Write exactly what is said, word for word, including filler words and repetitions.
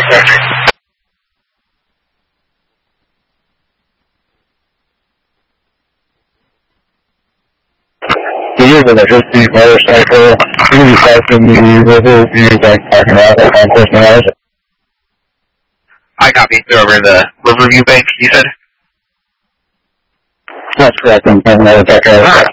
第一个呢是地方的赛车，因为赛车你如果比在卡上来的话，过程来的。 I copy. They're over the Riverview Bank, you said? That's correct. I'm coming out of that area.